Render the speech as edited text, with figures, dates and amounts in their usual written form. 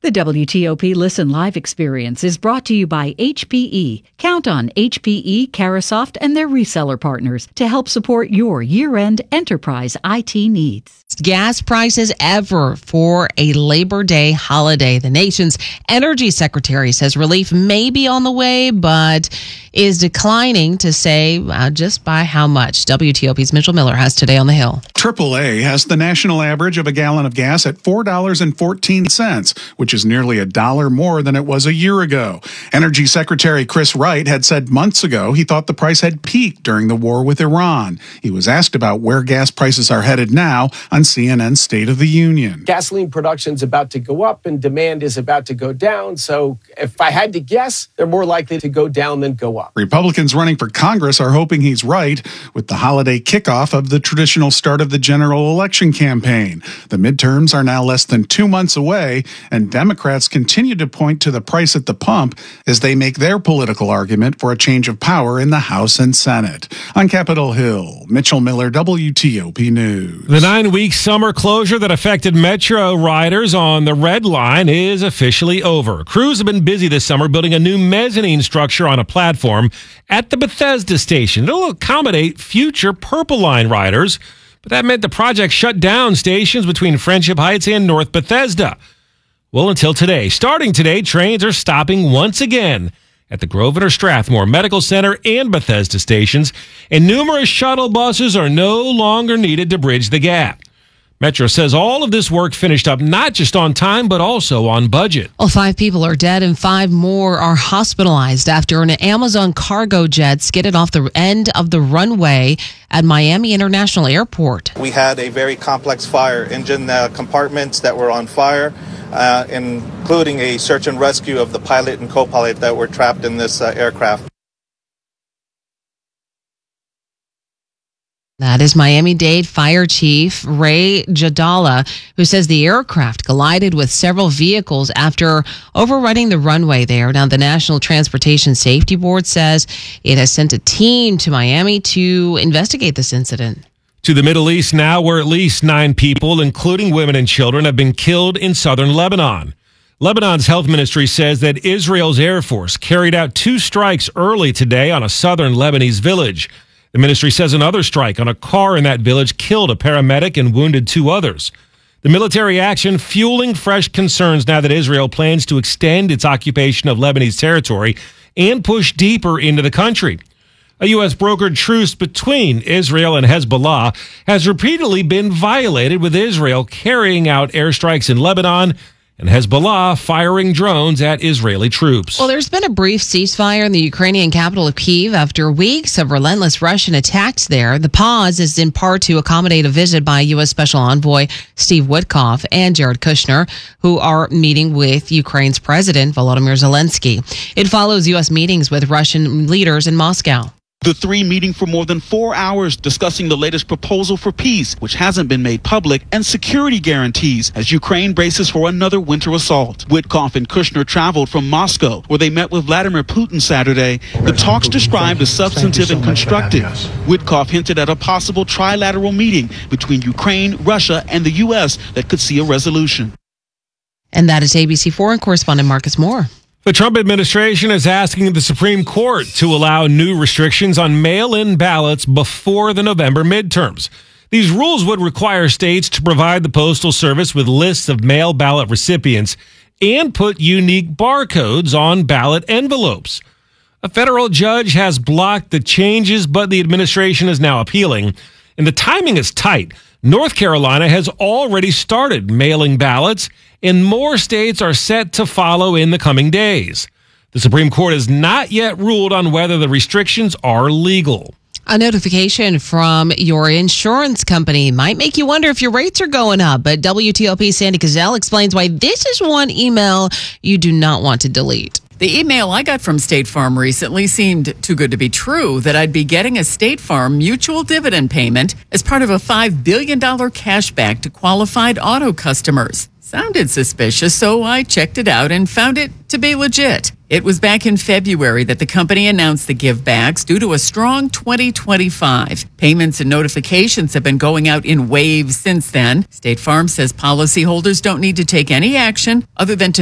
The WTOP Listen Live experience is brought to you by HPE. Count on HPE, Carasoft, and their reseller partners to help support your year-end enterprise IT needs. Gas prices ever for a Labor Day holiday. The nation's energy secretary says relief may be on the way, but is declining to say just by how much. WTOP's Mitchell Miller has Today on the Hill. AAA has the national average of a gallon of gas at $4.14, which is nearly $1 more than it was a year ago. Energy Secretary Chris Wright had said months ago he thought the price had peaked during the war with Iran. He was asked about where gas prices are headed now on CNN's State of the Union. Gasoline production's about to go up and demand is about to go down. So if I had to guess, they're more likely to go down than go up. Republicans running for Congress are hoping he's right with the holiday kickoff of the traditional start of the general election campaign. The midterms are now less than 2 months away, and Democrats continue to point to the price at the pump as they make their political argument for a change of power in the House and Senate. On Capitol Hill, Mitchell Miller, WTOP News. The 9-week summer closure that affected Metro riders on the Red Line is officially over. Crews have been busy this summer building a new mezzanine structure on a platform at the Bethesda station. It'll accommodate future Purple Line riders, but that meant the project shut down stations between Friendship Heights and North Bethesda. Well, until today. Starting today, trains are stopping once again at the Grosvenor Strathmore Medical Center and Bethesda stations, and numerous shuttle buses are no longer needed to bridge the gap. Metro says all of this work finished up not just on time, but also on budget. Well, 5 people are dead and 5 more are hospitalized after an Amazon cargo jet skidded off the end of the runway at Miami International Airport. We had a very complex fire, engine compartments that were on fire, including a search and rescue of the pilot and co-pilot that were trapped in this aircraft. That is Miami-Dade Fire Chief Ray Jadala, who says the aircraft collided with several vehicles after overrunning the runway there. Now, the National Transportation Safety Board says it has sent a team to Miami to investigate this incident. To the Middle East now, where at least 9 people, including women and children, have been killed in southern Lebanon. Lebanon's health ministry says that Israel's Air Force carried out 2 strikes early today on a southern Lebanese village. The ministry says another strike on a car in that village killed a paramedic and wounded 2 others. The military action fueling fresh concerns now that Israel plans to extend its occupation of Lebanese territory and push deeper into the country. A U.S. brokered truce between Israel and Hezbollah has repeatedly been violated, with Israel carrying out airstrikes in Lebanon and Hezbollah firing drones at Israeli troops. Well, there's been a brief ceasefire in the Ukrainian capital of Kyiv after weeks of relentless Russian attacks there. The pause is in part to accommodate a visit by U.S. Special Envoy Steve Witkoff and Jared Kushner, who are meeting with Ukraine's President Volodymyr Zelensky. It follows U.S. meetings with Russian leaders in Moscow. The 3 meeting for more than 4 hours discussing the latest proposal for peace, which hasn't been made public, and security guarantees as Ukraine braces for another winter assault. Witkoff and Kushner traveled from Moscow, where they met with Vladimir Putin Saturday. The talks described as substantive and constructive. Witkoff hinted at a possible trilateral meeting between Ukraine, Russia, and the U.S. that could see a resolution. And that is ABC Foreign correspondent Marcus Moore. The Trump administration is asking the Supreme Court to allow new restrictions on mail-in ballots before the November midterms. These rules would require states to provide the Postal Service with lists of mail ballot recipients and put unique barcodes on ballot envelopes. A federal judge has blocked the changes, but the administration is now appealing, and the timing is tight. North Carolina has already started mailing ballots, and more states are set to follow in the coming days. The Supreme Court has not yet ruled on whether the restrictions are legal. A notification from your insurance company might make you wonder if your rates are going up, but WTOP's Sandy Cazell explains why this is one email you do not want to delete. The email I got from State Farm recently seemed too good to be true, that I'd be getting a State Farm mutual dividend payment as part of a $5 billion cashback to qualified auto customers. Sounded suspicious, so I checked it out and found it to be legit. It was back in February that the company announced the givebacks due to a strong 2025. Payments and notifications have been going out in waves since then. State Farm says policyholders don't need to take any action other than to